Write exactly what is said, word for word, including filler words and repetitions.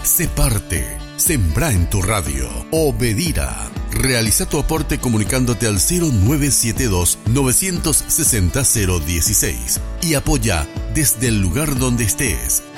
Sé parte. Sembra en tu radio. Obedira. Realiza tu aporte comunicándote al cero nueve siete dos, nueve seis cero, cero uno seis y apoya desde el lugar donde estés.